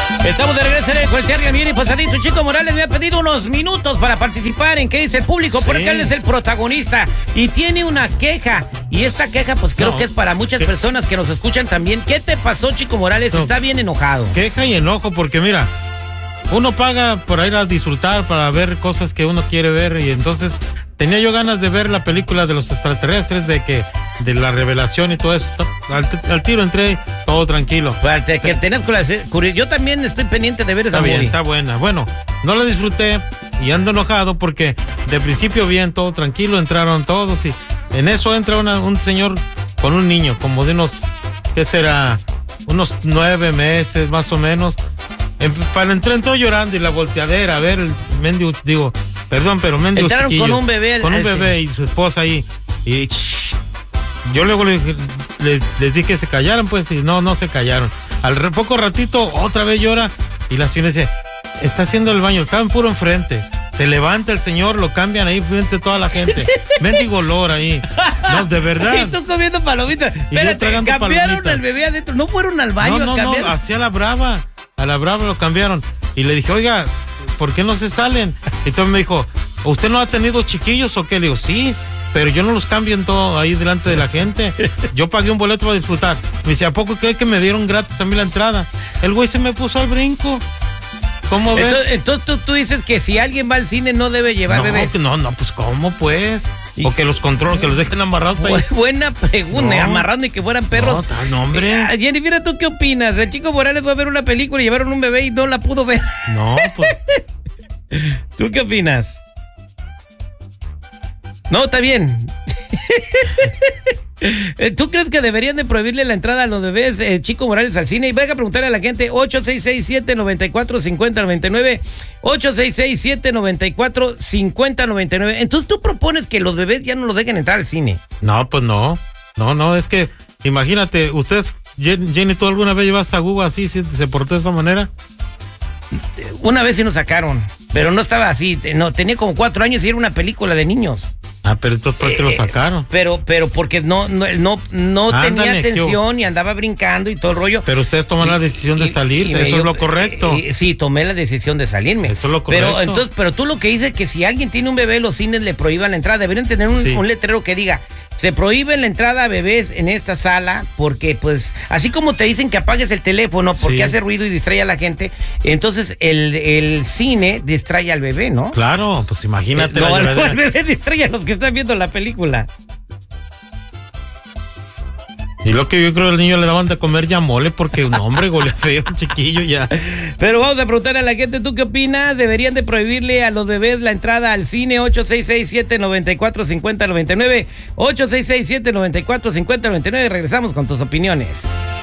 Estamos de regreso en el Cualquier Bien y Pasadito. Chico Morales me ha pedido unos minutos para participar en qué dice el público, porque él es el protagonista y tiene una queja. Y esta queja, pues creo que es para muchas personas que nos escuchan también. ¿Qué te pasó, Chico Morales? Está bien enojado. Queja y enojo, porque mira, uno paga por ir a disfrutar, para ver cosas que uno quiere ver, y entonces tenía yo ganas de ver la película de los extraterrestres, de la revelación y todo eso. Al tiro entré todo tranquilo. Que tenés yo también estoy pendiente de ver esa movie. Está buena. Bueno, no la disfruté y ando enojado porque de principio bien, todo tranquilo, entraron todos y en eso entra un señor con un niño, como de unos, ¿qué será? Unos 9 meses más o menos. Entró llorando y la volteadera, a ver, el mendigo, digo, perdón, pero mendigo entraron chiquillo, con un bebé. Con un bebé y su esposa ahí. Y yo luego les dije que se callaran, pues, y no se callaron. Al poco ratito, otra vez llora, y la señora dice, está haciendo el baño, estaba en puro enfrente. Se levanta el señor, lo cambian ahí frente a toda la gente. Mendigo olor ahí. No, de verdad. Y tú comiendo palomitas. Espérate, cambiaron al bebé adentro, no fueron al baño. No, así a la brava lo cambiaron. Y le dije, oiga, ¿por qué no se salen? Y entonces me dijo, ¿usted no ha tenido chiquillos o qué? Le digo, sí, pero yo no los cambio en todo ahí delante de la gente. Yo pagué un boleto para disfrutar. Me dice, ¿a poco cree que me dieron gratis a mí la entrada? El güey se me puso al brinco. ¿Cómo ves? Entonces tú dices que si alguien va al cine no debe llevar bebés. No, pues ¿cómo pues? O que los controlen, que los dejen amarrados ahí. Buena pregunta, amarrando y que fueran perros. No, hombre. Jenny, mira, ¿tú qué opinas? El Chico Morales fue a ver una película y llevaron un bebé y no la pudo ver. No, pues. ¿Tú qué opinas? No, está bien. ¿Tú crees que deberían de prohibirle la entrada a los bebés, Chico Morales, al cine? Y venga a preguntarle a la gente, 866-794-5099, 866-794-5099. Entonces tú propones que los bebés ya no los dejen entrar al cine. No, pues no, es que, imagínate, ustedes, Jenny, ¿tú alguna vez llevaste a Google así, se portó de esa manera? Una vez sí nos sacaron, pero no estaba así, no, tenía como 4 años y era una película de niños. Pero entonces, ¿por qué lo sacaron? Pero porque no tenía atención y andaba brincando y todo el rollo. Pero ustedes toman la decisión de salirse, eso es lo correcto. Sí, tomé la decisión de salirme. Eso es lo correcto. Pero tú lo que dices es que si alguien tiene un bebé, los cines le prohíban la entrada. Deberían tener un letrero que diga, se prohíbe la entrada a bebés en esta sala, porque pues, así como te dicen que apagues el teléfono porque hace ruido y distrae a la gente, entonces el cine distrae al bebé, ¿no? Claro, pues imagínate. El bebé distrae a los que están viendo la película. Y lo que yo creo que al niño le daban de comer ya mole, porque un hombre golea feo, chiquillo ya. Pero vamos a preguntarle a la gente, ¿tú qué opinas? ¿Deberían de prohibirle a los bebés la entrada al cine? 866-794-5099, 866-794-5099. Regresamos con tus opiniones.